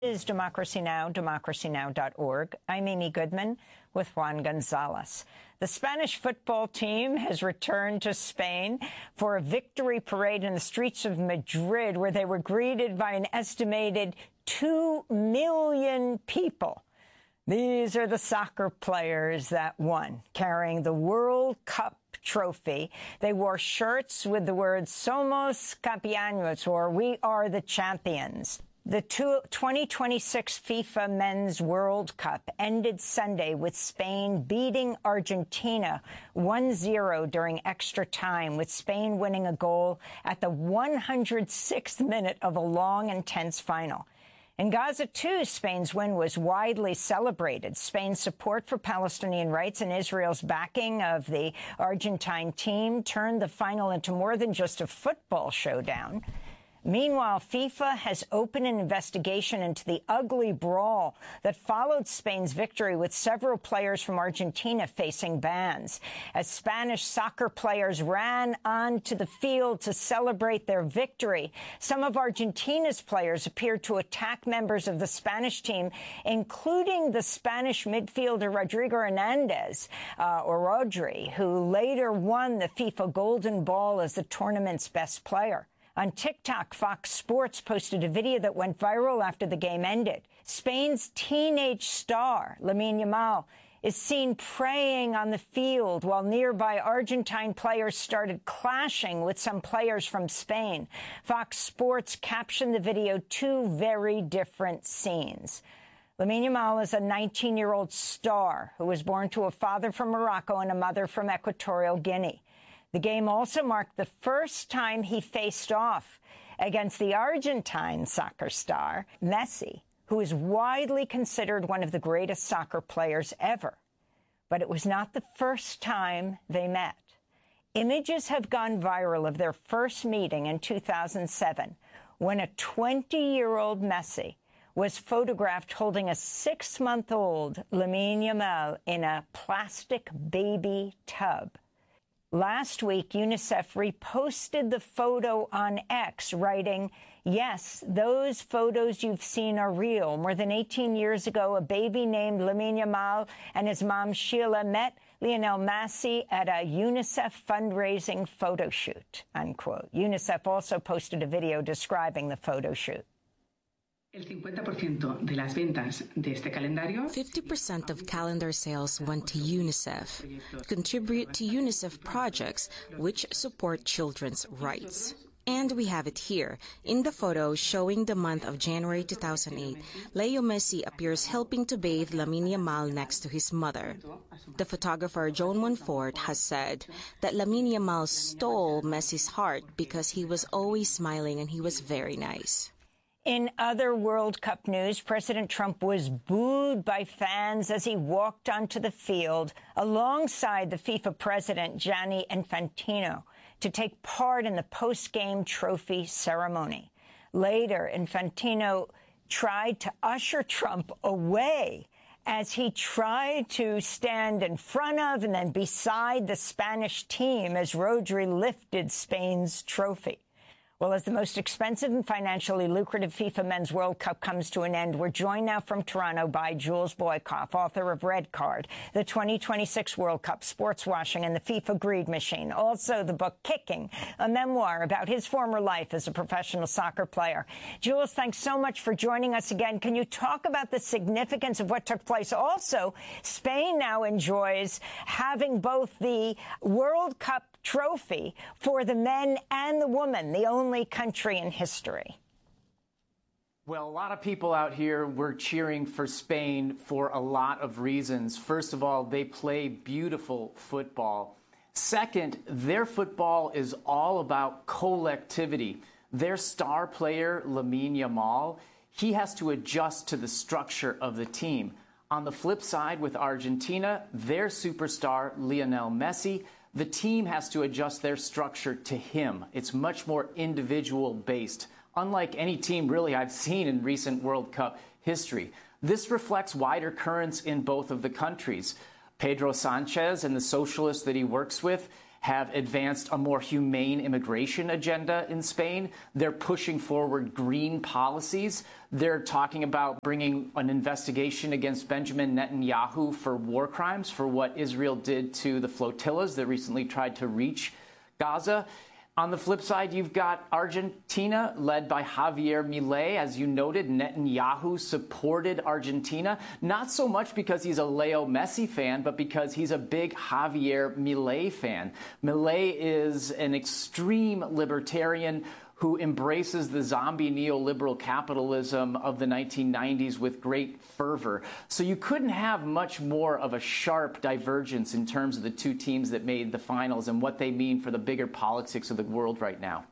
Is Democracy Now!, democracynow.org. I'm Amy Goodman with Juan Gonzalez. The Spanish football team has returned to Spain for a victory parade in the streets of Madrid, where they were greeted by an estimated 2 million people. These are the soccer players that won, carrying the World Cup trophy. They wore shirts with the words "Somos Campeones," or "We are the champions." The 2026 FIFA Men's World Cup ended Sunday with Spain beating Argentina 1-0 during extra time, with Spain winning a goal at the 106th minute of a long, intense final. In Gaza, too, Spain's win was widely celebrated. Spain's support for Palestinian rights and Israel's backing of the Argentine team turned the final into more than just a football showdown. Meanwhile, FIFA has opened an investigation into the ugly brawl that followed Spain's victory, with several players from Argentina facing bans. As Spanish soccer players ran onto the field to celebrate their victory, some of Argentina's players appeared to attack members of the Spanish team, including the Spanish midfielder Rodrigo Hernandez, or Rodri, who later won the FIFA Golden Ball as the tournament's best player. On TikTok, Fox Sports posted a video that went viral after the game ended. Spain's teenage star, Lamine Yamal, is seen praying on the field while nearby Argentine players started clashing with some players from Spain. Fox Sports captioned the video two very different scenes. Lamine Yamal is a 19-year-old star who was born to a father from Morocco and a mother from Equatorial Guinea. The game also marked the first time he faced off against the Argentine soccer star, Messi, who is widely considered one of the greatest soccer players ever. But it was not the first time they met. Images have gone viral of their first meeting in 2007, when a 20-year-old Messi was photographed holding a 6-month-old Lamine Yamal in a plastic baby tub. Last week, UNICEF reposted the photo on X, writing, "Yes, those photos you've seen are real. More than 18 years ago, a baby named Lamine Yamal and his mom Sheila met Lionel Messi at a UNICEF fundraising photo shoot," unquote. UNICEF also posted a video describing the photo shoot. El 50% de las ventas de este calendario. 50% of calendar sales went to UNICEF, contribute to UNICEF projects which support children's rights. And we have it here, in the photo showing the month of January 2008, Leo Messi appears helping to bathe Lamine Yamal next to his mother. The photographer Joan Monfort has said that Lamine Yamal stole Messi's heart because he was always smiling and he was very nice. In other World Cup news, President Trump was booed by fans as he walked onto the field alongside the FIFA president, Gianni Infantino, to take part in the post-game trophy ceremony. Later, Infantino tried to usher Trump away as he tried to stand in front of and then beside the Spanish team as Rodri lifted Spain's trophy. Well, as the most expensive and financially lucrative FIFA Men's World Cup comes to an end, we're joined now from Toronto by Jules Boykoff, author of Red Card, the 2026 World Cup, Sports Washing, and the FIFA Greed Machine. Also, the book Kicking, a memoir about his former life as a professional soccer player. Jules, thanks so much for joining us again. Can you talk about the significance of what took place? Also, Spain now enjoys having both the World Cup trophy for the men and the women, the only country in history. Well, a lot of people out here were cheering for Spain for a lot of reasons. First of all, they play beautiful football. Second, their football is all about collectivity. Their star player, Lamine Yamal, he has to adjust to the structure of the team. On the flip side, with Argentina, their superstar, Lionel Messi, the team has to adjust their structure to him. It's much more individual-based, unlike any team really I've seen in recent World Cup history. This reflects wider currents in both of the countries. Pedro Sanchez and the socialists that he works with have advanced a more humane immigration agenda in Spain. They're pushing forward green policies. They're talking about bringing an investigation against Benjamin Netanyahu for war crimes, for what Israel did to the flotillas that recently tried to reach Gaza. On the flip side, you've got Argentina, led by Javier Milei. As you noted, Netanyahu supported Argentina, not so much because he's a Leo Messi fan, but because he's a big Javier Milei fan. Milei is an extreme libertarian who embraces the zombie neoliberal capitalism of the 1990s with great fervor. So you couldn't have much more of a sharp divergence in terms of the two teams that made the finals and what they mean for the bigger politics of the world right now.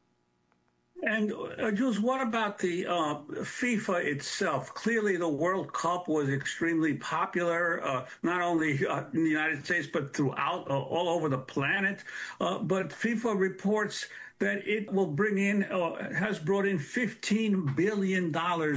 And Jules, what about the FIFA itself? Clearly, the World Cup was extremely popular, not only in the United States, but throughout all over the planet. But FIFA reports that it will bring in, has brought in $15 billion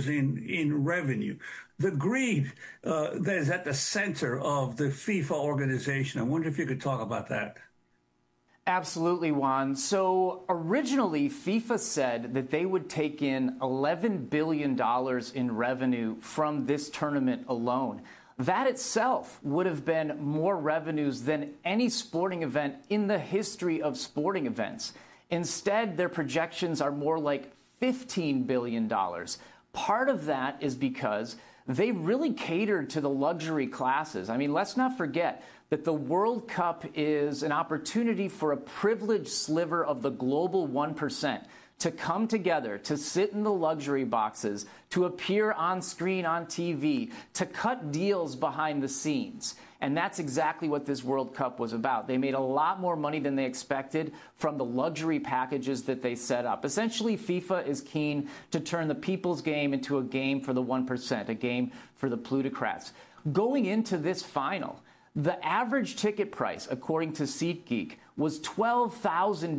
in revenue. The greed that is at the center of the FIFA organization. I wonder if you could talk about that. Absolutely, Juan. So originally, FIFA said that they would take in $11 billion in revenue from this tournament alone. That itself would have been more revenues than any sporting event in the history of sporting events. Instead, their projections are more like $15 billion. Part of that is because they really catered to the luxury classes. I mean, let's not forget that the World Cup is an opportunity for a privileged sliver of the global 1% to come together, to sit in the luxury boxes, to appear on screen on TV, to cut deals behind the scenes. And that's exactly what this World Cup was about. They made a lot more money than they expected from the luxury packages that they set up. Essentially, FIFA is keen to turn the people's game into a game for the 1%, a game for the plutocrats. Going into this final, the average ticket price, according to SeatGeek, was $12,000.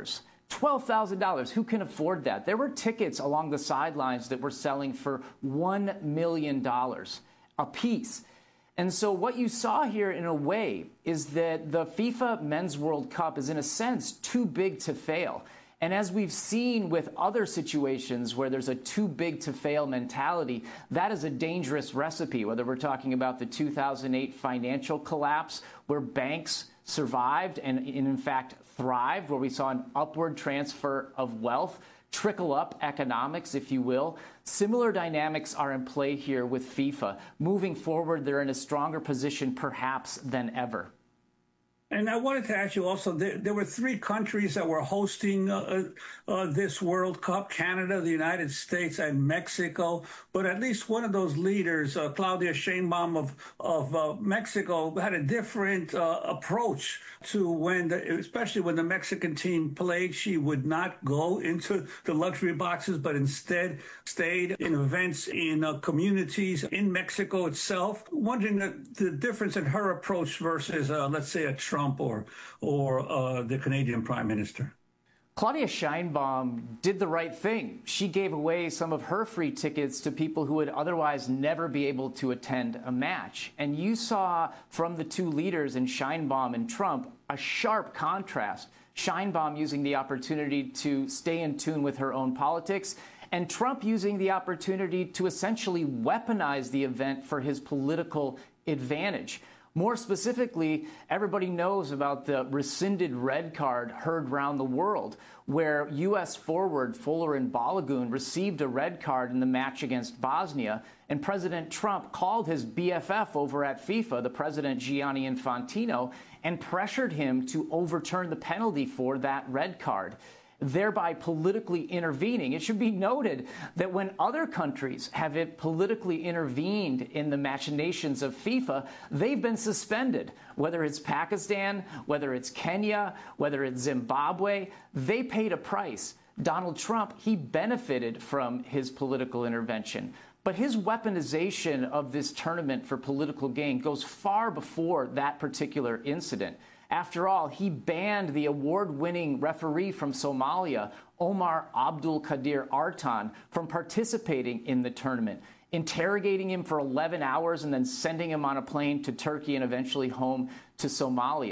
$12,000. Who can afford that? There were tickets along the sidelines that were selling for $1 million a piece. And so what you saw here, in a way, is that the FIFA Men's World Cup is, in a sense, too big to fail. And as we've seen with other situations where there's a too big to fail mentality, that is a dangerous recipe, whether we're talking about the 2008 financial collapse, where banks survived and in fact thrived, where we saw an upward transfer of wealth, trickle up economics, if you will. Similar dynamics are in play here with FIFA. Moving forward, they're in a stronger position perhaps than ever. And I wanted to ask you also, there were three countries that were hosting this World Cup: Canada, the United States, and Mexico. But at least one of those leaders, Claudia Sheinbaum of Mexico, had a different approach to especially when the Mexican team played. She would not go into the luxury boxes, but instead stayed in events in communities in Mexico itself. Wondering the difference in her approach versus, let's say, a Trump or the Canadian Prime Minister. Claudia Sheinbaum did the right thing. She gave away some of her free tickets to people who would otherwise never be able to attend a match. And you saw from the two leaders in Sheinbaum and Trump a sharp contrast. Sheinbaum using the opportunity to stay in tune with her own politics, and Trump using the opportunity to essentially weaponize the event for his political advantage. More specifically, everybody knows about the rescinded red card heard around the world, where U.S. forward Folarin Balogun received a red card in the match against Bosnia, and President Trump called his BFF over at FIFA, the president Gianni Infantino, and pressured him to overturn the penalty for that red card, thereby politically intervening. It should be noted that when other countries have politically intervened in the machinations of FIFA, they've been suspended. Whether it's Pakistan, whether it's Kenya, whether it's Zimbabwe, they paid a price. Donald Trump, he benefited from his political intervention. But his weaponization of this tournament for political gain goes far before that particular incident. After all, he banned the award-winning referee from Somalia, Omar Abdul Qadir Artan, from participating in the tournament, interrogating him for 11 hours and then sending him on a plane to Turkey and eventually home to Somalia.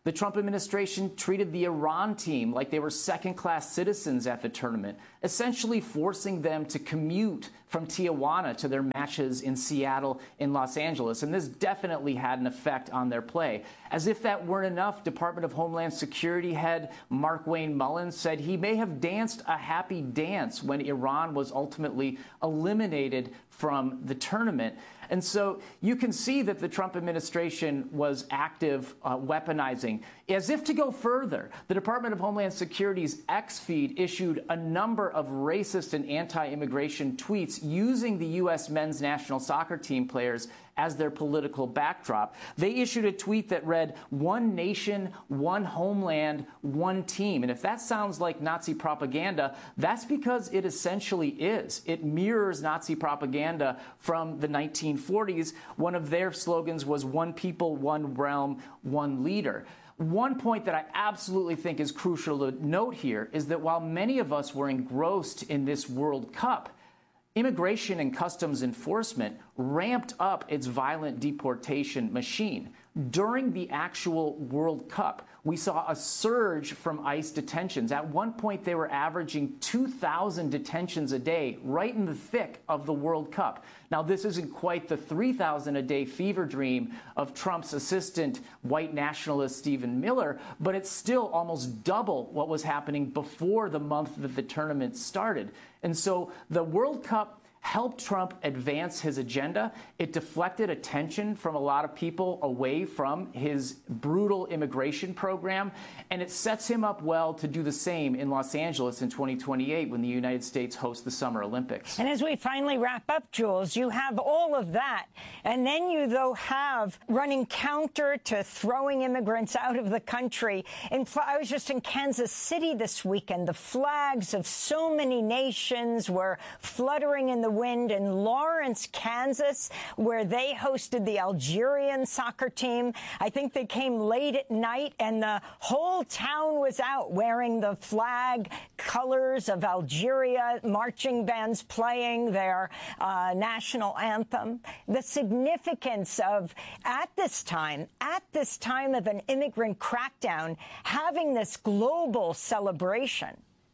The Trump administration treated the Iran team like they were second-class citizens at the tournament, essentially forcing them to commute from Tijuana to their matches in Seattle and Los Angeles. And this definitely had an effect on their play. As if that weren't enough, Department of Homeland Security head Markwayne Mullins said he may have danced a happy dance when Iran was ultimately eliminated from the tournament. And so you can see that the Trump administration was active weaponizing. As if to go further, the Department of Homeland Security's X feed issued a number of racist and anti-immigration tweets using the U.S. men's national soccer team players as their political backdrop. They issued a tweet that read, "One nation, one homeland, one team." And if that sounds like Nazi propaganda, that's because it essentially is. It mirrors Nazi propaganda from the 1940s. One of their slogans was "One people, one realm, one leader." One point that I absolutely think is crucial to note here is that while many of us were engrossed in this World Cup, Immigration and Customs Enforcement ramped up its violent deportation machine. During the actual World Cup, we saw a surge from ICE detentions. At one point, they were averaging 2,000 detentions a day, right in the thick of the World Cup. Now, this isn't quite the 3,000 a day fever dream of Trump's assistant, white nationalist Stephen Miller, but it's still almost double what was happening before the month that the tournament started. And so the World Cup helped Trump advance his agenda. It deflected attention from a lot of people away from his brutal immigration program, and it sets him up well to do the same in Los Angeles in 2028 when the United States hosts the Summer Olympics. And as we finally wrap up, Jules, you have all of that, and then you, though, have running counter to throwing immigrants out of the country. I was just in Kansas City this weekend. The flags of so many nations were fluttering in the wind. In Lawrence, Kansas, where they hosted the Algerian soccer team, I think they came late at night, and the whole town was out wearing the flag colors of Algeria, marching bands playing their national anthem. The significance of, at this time of an immigrant crackdown, having this global celebration.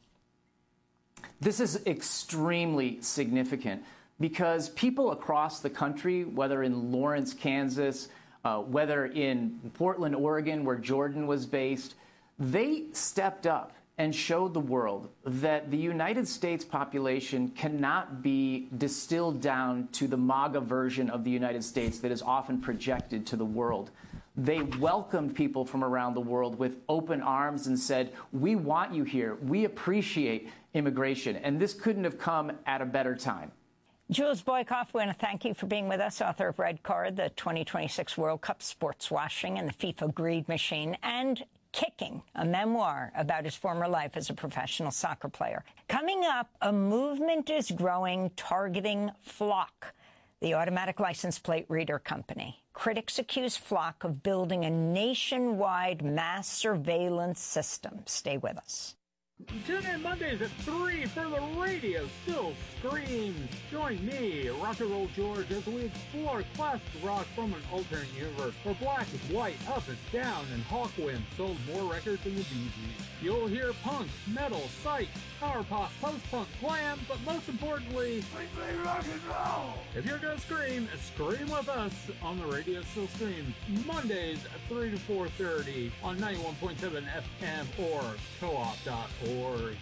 This is extremely significant because people across the country, whether in Lawrence, Kansas, whether in Portland, Oregon, where Jordan was based, they stepped up and showed the world that the United States population cannot be distilled down to the MAGA version of the United States that is often projected to the world. They welcomed people from around the world with open arms and said, "We want you here. We appreciate immigration." And this couldn't have come at a better time. Jules Boykoff, we want to thank you for being with us, author of Red Card, the 2026 World Cup Sports Washing and the FIFA Greed Machine, and Kicking, a memoir about his former life as a professional soccer player. Coming up, a movement is growing targeting Flock, the automatic license plate reader company. Critics accuse Flock of building a nationwide mass surveillance system. Stay with us. Tune in Mondays at 3 for the Radio Still Screams. Join me, Rock and Roll George, as we explore classic rock from an alternate universe where Black is White, Up is Down, and Hawkwind sold more records than the Bee Gees. You'll hear punk, metal, psych, power pop, post-punk, glam, but most importantly, we play rock and roll! If you're gonna scream, scream with us on the Radio Still Screams. Mondays at 3 to 4:30 on 91.7 FM or co-op.org.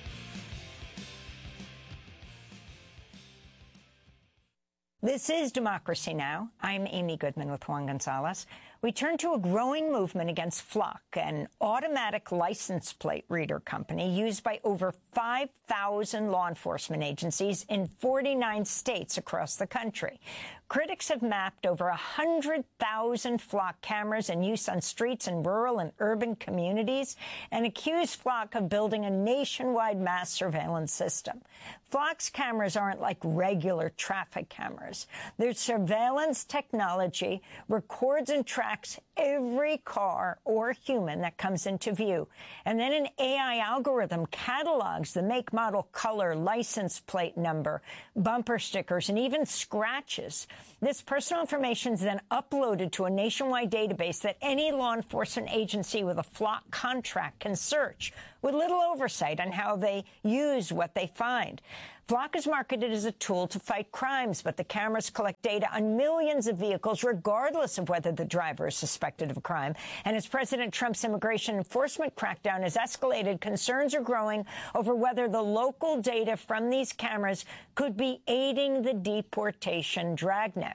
This is Democracy Now! I'm Amy Goodman with Juan Gonzalez. We turn to a growing movement against Flock, an automatic license plate reader company used by over 5,000 law enforcement agencies in 49 states across the country. Critics have mapped over 100,000 Flock cameras in use on streets in rural and urban communities and accuse Flock of building a nationwide mass surveillance system. Flock's cameras aren't like regular traffic cameras. Their surveillance technology records and tracks tracks every car or human that comes into view. And then an AI algorithm catalogs the make, model, color, license plate number, bumper stickers, and even scratches. This personal information is then uploaded to a nationwide database that any law enforcement agency with a Flock contract can search, with little oversight on how they use what they find. Flock is marketed as a tool to fight crimes, but the cameras collect data on millions of vehicles, regardless of whether the driver is suspected of a crime. And as President Trump's immigration enforcement crackdown has escalated, concerns are growing over whether the local data from these cameras could be aiding the deportation dragnet.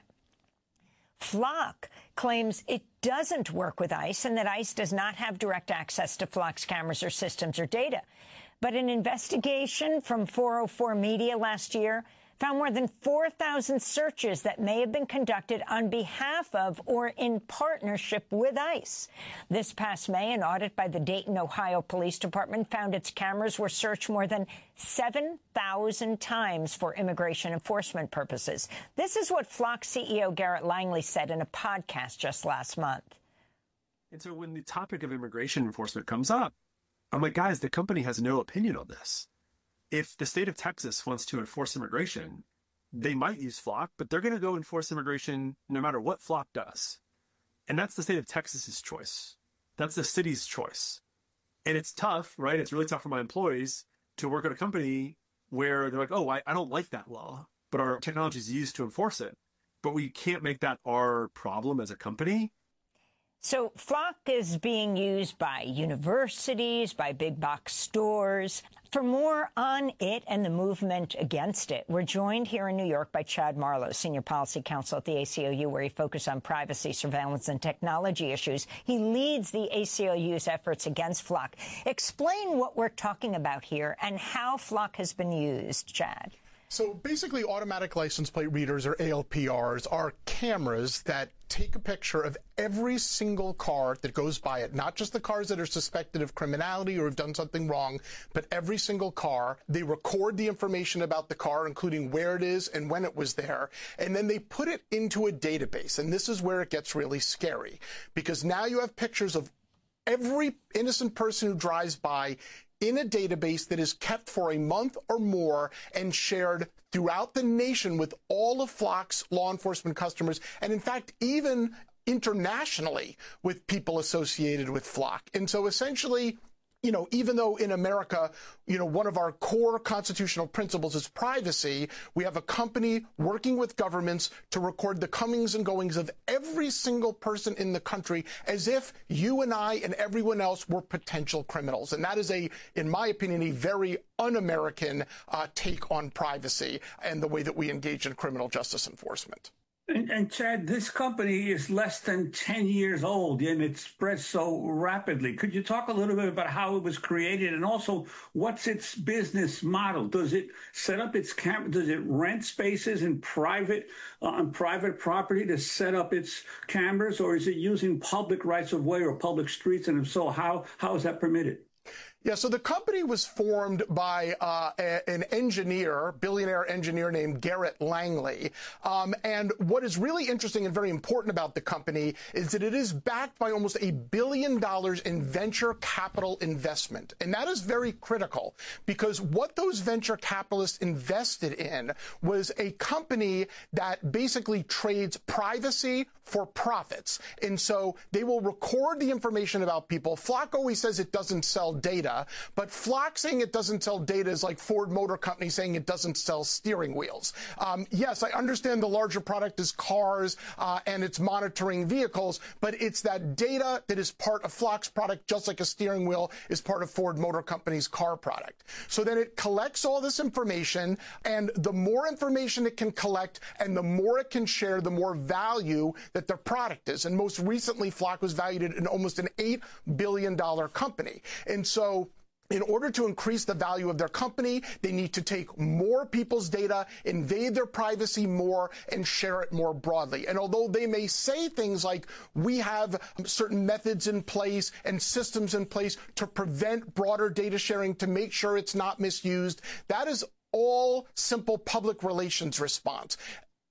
Flock claims it doesn't work with ICE and that ICE does not have direct access to Flock's cameras or systems or data. But an investigation from 404 Media last year found more than 4,000 searches that may have been conducted on behalf of or in partnership with ICE. This past May, an audit by the Dayton, Ohio Police Department found its cameras were searched more than 7,000 times for immigration enforcement purposes. This is what Flock CEO Garrett Langley said in a podcast just last month. And so when the topic of immigration enforcement comes up, I'm like, guys, the company has no opinion on this. If the state of Texas wants to enforce immigration, they might use Flock, but they're going to go enforce immigration no matter what Flock does. And that's the state of Texas's choice. That's the city's choice. And it's tough, right? It's really tough for my employees to work at a company where they're like, oh, I don't like that law, but our technology is used to enforce it. But we can't make that our problem as a company. So Flock is being used by universities, by big box stores. For more on it and the movement against it, we're joined here in New York by Chad Marlowe, Senior Policy Counsel at the ACLU, where he focuses on privacy, surveillance, and technology issues. He leads the ACLU's efforts against Flock. Explain what we're talking about here and how Flock has been used, Chad. So basically, automatic license plate readers, or ALPRs, are cameras that take a picture of every single car that goes by it, not just the cars that are suspected of criminality or have done something wrong, but every single car. They record the information about the car, including where it is and when it was there, and then they put it into a database. And this is where it gets really scary, because now you have pictures of every innocent person who drives by in a database that is kept for a month or more and shared throughout the nation with all of Flock's law enforcement customers, and in fact, even internationally with people associated with Flock. And so essentially, even though in America, one of our core constitutional principles is privacy, we have a company working with governments to record the comings and goings of every single person in the country as if you and I and everyone else were potential criminals. And that is in my opinion, a very un-American take on privacy and the way that we engage in criminal justice enforcement. And Chad, this company is less than 10 years old, and it spreads so rapidly. Could you talk a little bit about how it was created, and also what's its business model? Does it set up its camera? Does it rent spaces in on private property to set up its cameras, or is it using public rights of way or public streets? And if so, how is that permitted? Yeah, so the company was formed by an engineer, billionaire engineer named Garrett Langley. And what is really interesting and very important about the company is that it is backed by almost $1 billion in venture capital investment. And that is very critical, because what those venture capitalists invested in was a company that basically trades privacy for profits. And so they will record the information about people. Flock always says it doesn't sell data, but Flock saying it doesn't sell data is like Ford Motor Company saying it doesn't sell steering wheels. Yes, I understand the larger product is cars and it's monitoring vehicles, but it's that data that is part of Flock's product, just like a steering wheel is part of Ford Motor Company's car product. So then it collects all this information, and the more information it can collect and the more it can share, the more value that their product is. And most recently, Flock was valued at almost an $8 billion company. And so in order to increase the value of their company, they need to take more people's data, invade their privacy more, and share it more broadly. And although they may say things like, we have certain methods in place and systems in place to prevent broader data sharing, to make sure it's not misused, that is all simple public relations response.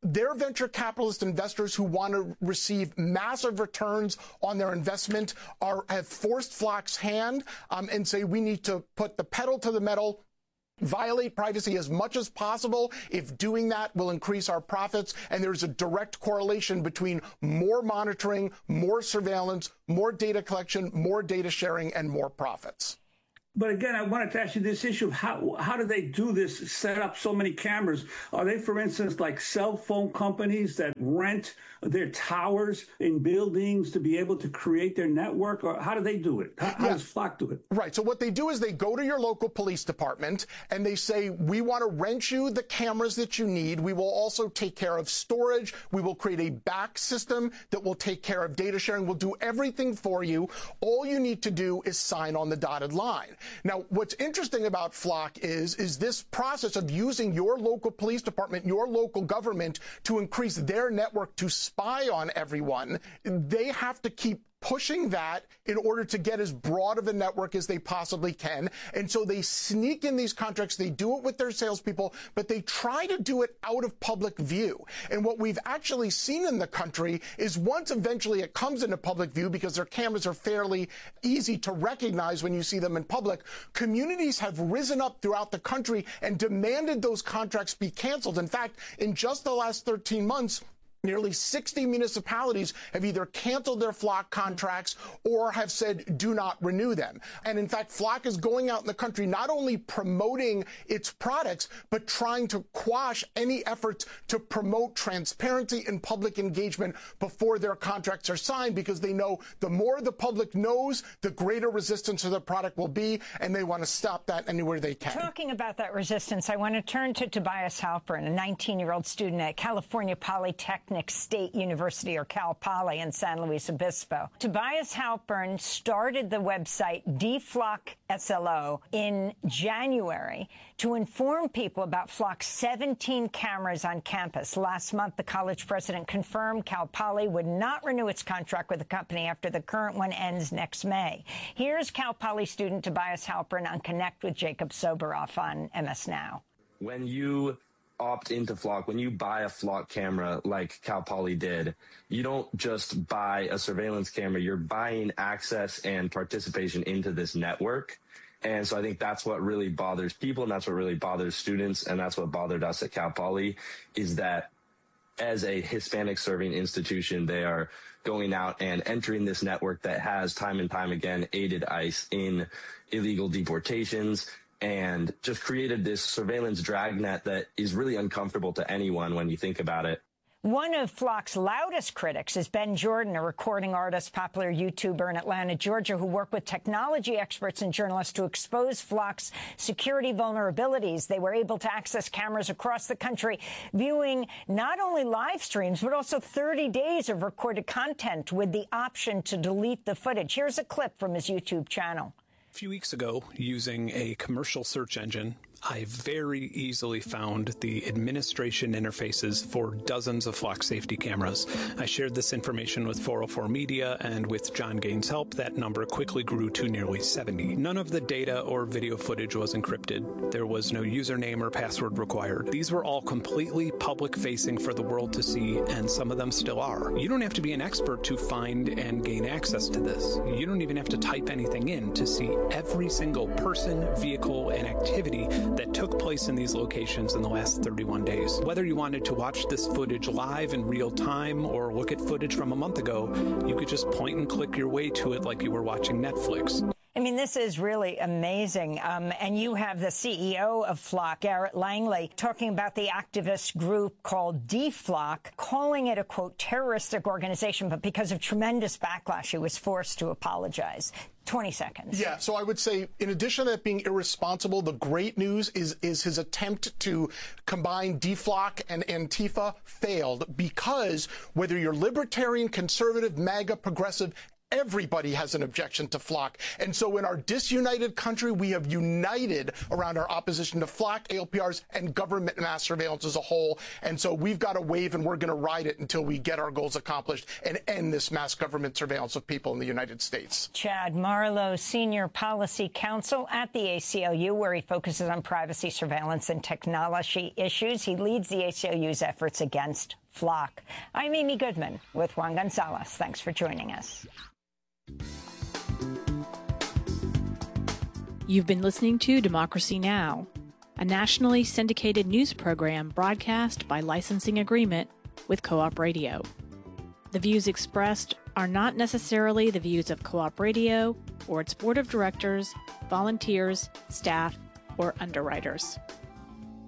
Their venture capitalist investors who want to receive massive returns on their investment have forced Flock's hand and say we need to put the pedal to the metal, violate privacy as much as possible. If doing that will increase our profits, and there's a direct correlation between more monitoring, more surveillance, more data collection, more data sharing, and more profits. But again, I wanted to ask you this issue of how do they do this, set up so many cameras? Are they, for instance, like cell phone companies that rent their towers in buildings to be able to create their network? Or how do they do it? How does Flock do it? Right. So what they do is they go to your local police department and they say, we want to rent you the cameras that you need. We will also take care of storage. We will create a back system that will take care of data sharing. We'll do everything for you. All you need to do is sign on the dotted line. Now, what's interesting about Flock is this process of using your local police department, your local government to increase their network to spy on everyone. They have to keep pushing that in order to get as broad of a network as they possibly can. And so they sneak in these contracts. They do it with their salespeople, but they try to do it out of public view. And what we've actually seen in the country is once eventually it comes into public view, because their cameras are fairly easy to recognize when you see them in public, communities have risen up throughout the country and demanded those contracts be canceled. In fact, in just the last 13 months, nearly 60 municipalities have either canceled their Flock contracts or have said do not renew them. And in fact, Flock is going out in the country not only promoting its products, but trying to quash any efforts to promote transparency and public engagement before their contracts are signed, because they know the more the public knows, the greater resistance to the product will be, and they want to stop that anywhere they can. Talking about that resistance, I want to turn to Tobias Halpern, a 19-year-old student at California Polytechnic State University, or Cal Poly, in San Luis Obispo. Tobias Halpern started the website DFlock SLO in January to inform people about Flock's 17 cameras on campus. Last month, the college president confirmed Cal Poly would not renew its contract with the company after the current one ends next May. Here's Cal Poly student Tobias Halpern on Connect with Jacob Soboroff on MS Now. When you opt into Flock, when you buy a Flock camera like Cal Poly did, you don't just buy a surveillance camera, you're buying access and participation into this network. And so I think that's what really bothers people, and that's what really bothers students, and that's what bothered us at Cal Poly, is that as a Hispanic serving institution, they are going out and entering this network that has time and time again aided ICE in illegal deportations, and just created this surveillance dragnet that is really uncomfortable to anyone when you think about it. One of Flock's loudest critics is Ben Jordan, a recording artist, popular YouTuber in Atlanta, Georgia, who worked with technology experts and journalists to expose Flock's security vulnerabilities. They were able to access cameras across the country, viewing not only live streams, but also 30 days of recorded content with the option to delete the footage. Here's a clip from his YouTube channel. A few weeks ago, using a commercial search engine, I very easily found the administration interfaces for dozens of Flock safety cameras. I shared this information with 404 Media, and with John Gaines' help, that number quickly grew to nearly 70. None of the data or video footage was encrypted. There was no username or password required. These were all completely public-facing for the world to see, and some of them still are. You don't have to be an expert to find and gain access to this. You don't even have to type anything in to see every single person, vehicle, and activity that took place in these locations in the last 31 days. Whether you wanted to watch this footage live in real time or look at footage from a month ago, you could just point and click your way to it like you were watching Netflix. I mean, this is really amazing. And you have the CEO of Flock, Garrett Langley, talking about the activist group called DFlock, calling it a, quote, terroristic organization. But because of tremendous backlash, he was forced to apologize. 20 seconds. Yeah, so I would say, in addition to that being irresponsible, the great news is his attempt to combine DFlock and Antifa failed, because whether you're libertarian, conservative, MAGA, progressive, everybody has an objection to flock. And so in our disunited country, we have united around our opposition to flock, ALPRs, and government mass surveillance as a whole. And so we've got a wave, and we're going to ride it until we get our goals accomplished and end this mass government surveillance of people in the United States. Chad Marlowe, Senior Policy Counsel at the ACLU, where he focuses on privacy, surveillance, and technology issues. He leads the ACLU's efforts against flock. I'm Amy Goodman with Juan Gonzalez. Thanks for joining us. You've been listening to Democracy Now!, a nationally syndicated news program broadcast by licensing agreement with Co-op Radio. The views expressed are not necessarily the views of Co-op Radio or its board of directors, volunteers, staff, or underwriters.